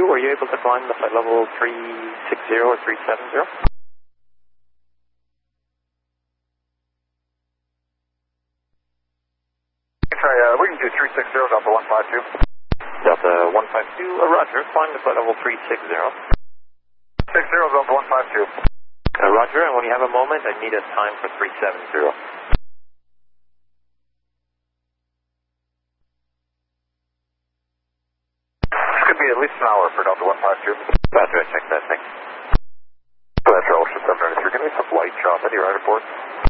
were you able to climb the flight level 360 or 370? We can do 360 Delta 152. Delta 152, roger. Climb the flight level 360. 60 Delta 152. Roger, and when you have a moment, I need a time for 370. This could be at least an hour for Delta 152. Roger, I checked that, thanks. That's Ocean 793. Give me some light chop at your airport.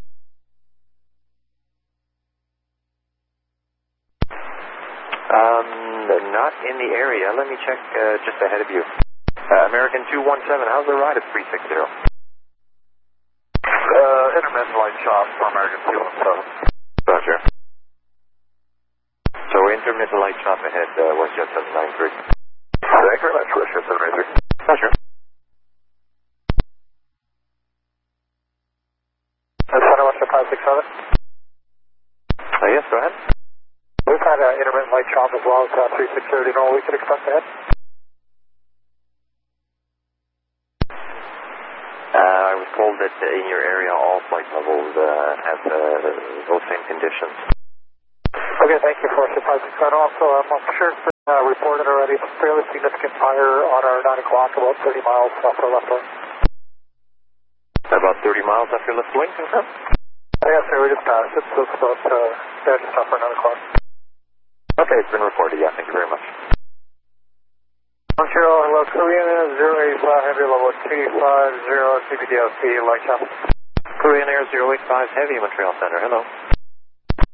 Not in the area. Let me check just ahead of you. American 217, how's the ride at 360? Intermittent light chop for American 217. Roger. So intermittent light chop ahead, WestJet 793. Thank you very much, WestJet 793. Roger. Center WestJet 567. Yes, go ahead. We've had intermittent light chop as well as 360. Do you know what we could expect ahead? I was told that in your area all flight levels have those same conditions. Okay, thank you for WestJet 567. Also, I'm sure it's been reported already. It's a fairly significant fire on our 9 o'clock, about 30 miles off our left wing. About 30 miles off your left wing, confirm? Yes, sir, we just passed it, so it's about just off our 9 o'clock. Okay, it's been reported, yeah, thank you very much. Montreal, hello, Korean Air 085 Heavy, level 250, CBDLC, light chop. Korean Air 085 Heavy, Montreal Center, hello.